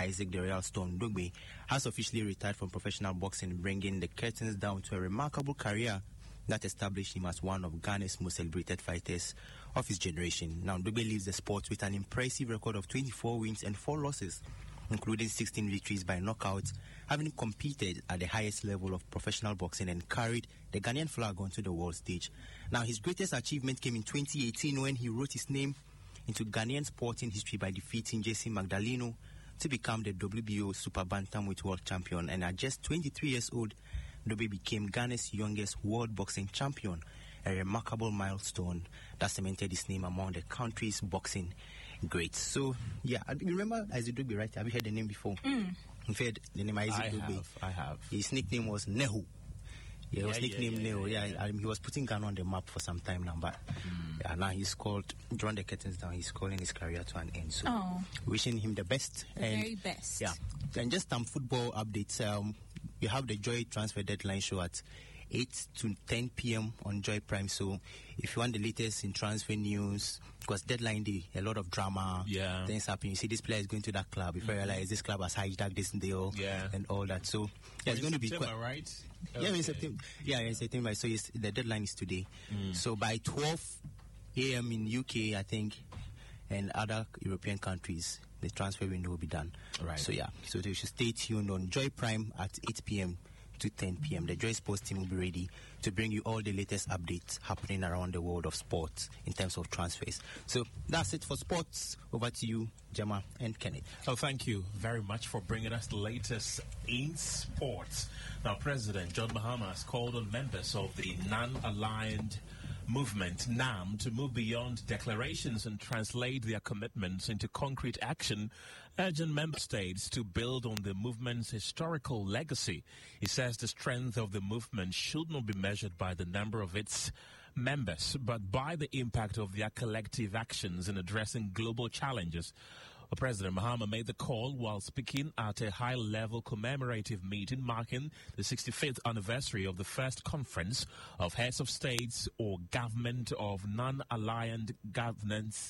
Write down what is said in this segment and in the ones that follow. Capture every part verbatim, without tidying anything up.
Isaac the Real Stone Ndogbe has officially retired from professional boxing, bringing the curtains down to a remarkable career that established him as one of Ghana's most celebrated fighters of his generation. Now, Ndogbe leaves the sport with an impressive record of twenty-four wins and four losses, including sixteen victories by knockout, having competed at the highest level of professional boxing and carried the Ghanaian flag onto the world stage. Now, his greatest achievement came in twenty eighteen when he wrote his name into Ghanaian sporting history by defeating J C Magdaleno to become the W B O Super Bantamweight World Champion. And at just twenty-three years old, Ndogbe became Ghana's youngest world boxing champion, a remarkable milestone that cemented his name among the country's boxing greats. So, yeah, you remember Isaac Ndogbe, right? Have you heard the name before? Mm. You've heard the name Isaac Ndogbe? I have, I have. His nickname was Nehu. Yeah, he was Yeah, nicknamed yeah, yeah, Nehu. yeah, Yeah, yeah. um, he was putting Ghana on the map for some time now, but Mm. yeah, now he's called, drawing the curtains down, he's calling his career to an end. So, Oh. wishing him the best. The and very best. Yeah, and just some football updates. Um, we have the Joy transfer deadline show at eight to ten p.m. on Joy Prime. So if you want the latest in transfer news, because deadline day, a lot of drama, Yeah. things happen. You see this player is going to that club. Before you realize this club has hijacked this deal, Yeah. and all that. So yeah, it's In going to be September, quite. right? Yeah, in Okay. September. Yeah, in September. So it's, the deadline is today. Mm. So by twelve a.m. in U K, I think, and other European countries, the transfer window will be done. Right. So yeah, so you should stay tuned on Joy Prime at eight p.m. to ten p.m. The Joy Sports team will be ready to bring you all the latest updates happening around the world of sports in terms of transfers. So that's it for sports. Over to you, Gemma and Kenneth. Oh, thank you very much for bringing us the latest in sports. Now, President John Mahama has called on members of the non-aligned movement, NAM, to move beyond declarations and translate their commitments into concrete action, urging member states to build on the movement's historical legacy. He says the strength of the movement should not be measured by the number of its members, but by the impact of their collective actions in addressing global challenges. President Mahama made the call while speaking at a high-level commemorative meeting marking the sixty-fifth anniversary of the first conference of heads of states or government of non-aligned governance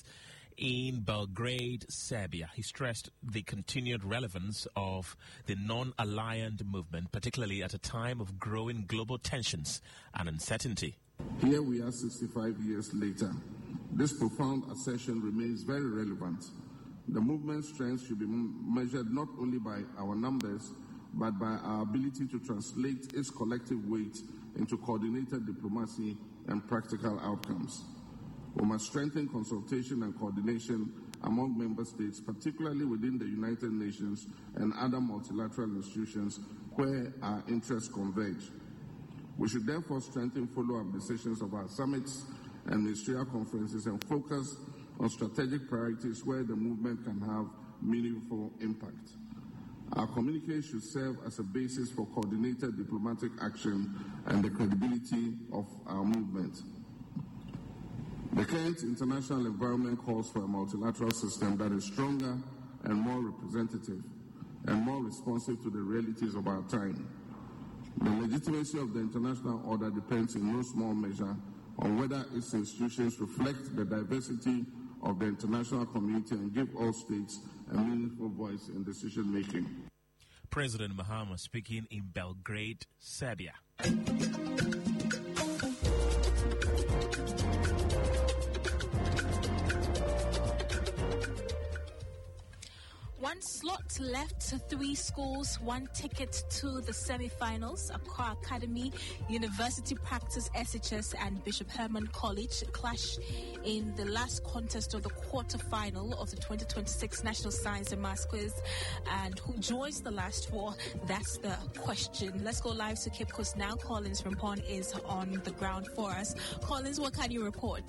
in Belgrade, Serbia. He stressed the continued relevance of the non-aligned movement, particularly at a time of growing global tensions and uncertainty. Here we are sixty-five years later. This profound assertion remains very relevant. The movement's strength should be measured not only by our numbers, but by our ability to translate its collective weight into coordinated diplomacy and practical outcomes. We must strengthen consultation and coordination among member states, particularly within the United Nations and other multilateral institutions where our interests converge. We should therefore strengthen follow-up decisions of our summits and ministerial conferences and focus on strategic priorities where the movement can have meaningful impact. Our communique should serve as a basis for coordinated diplomatic action and the credibility of our movement. The current international environment calls for a multilateral system that is stronger and more representative and more responsive to the realities of our time. The legitimacy of the international order depends in no small measure on whether its institutions reflect the diversity of the international community and give all states a meaningful voice in decision-making. President Mahama speaking in Belgrade, Serbia. One slot left, three schools, one ticket to the semi-finals. Accra Academy, University Practice S H S and Bishop Herman College clash in the last contest of the quarter-final of the twenty twenty-six National Science and Maths Quiz. And who joins the last four? That's the question. Let's go live to Cape Coast now. Collins Rampon is on the ground for us. Collins, what can you report?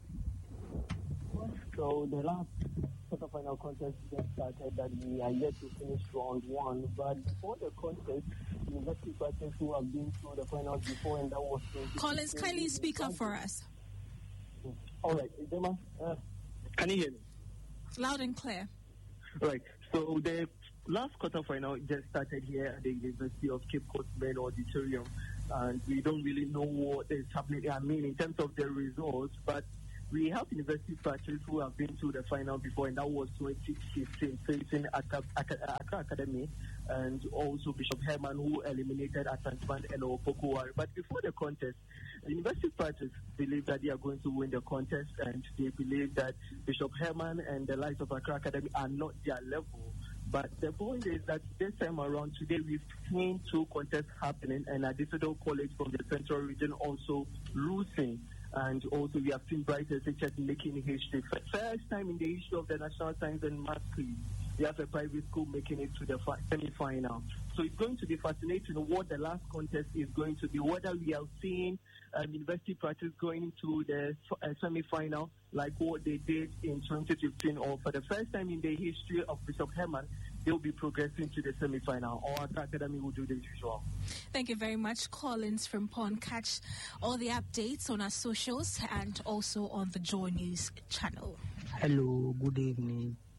So the last quarter-final contest just started that we are yet to finish round one. But before the contest, University Practice who have been through the finals before, and that was... Collins, kindly speak up for us. All right. Gemma, uh, can you hear me? Loud and clear. Right. So the last quarter-final just started here at the University of Cape Coast Main Auditorium. And we don't really know what is happening, I mean, in terms of the results, but we have University Practice who have been to the final before, and that was twenty fifteen, facing Accra Academy, and also Bishop Herman, who eliminated Asanteman and Opokuwari. But before the contest, University Practice believe that they are going to win the contest, and they believe that Bishop Herman and the likes of Accra Academy are not their level. But the point is that this time around, today we've seen two contests happening, and Adisadel College from the Central Region also losing. And also we have seen Bright S H S making history. First time in the history of the National Science and Math Quiz, we have a private school making it to the fi- semi-final. So it's going to be fascinating what the last contest is going to be, whether we are seeing um, University Practice going to the uh, semi-final like what they did in twenty fifteen, or for the first time in the history of Bishop Herman, they'll be progressing to the semi-final, or Accra Academy will do the usual. Thank you very much, Collins from Pond. Catch all the updates on our socials and also on the Joy News channel. Hello, good evening.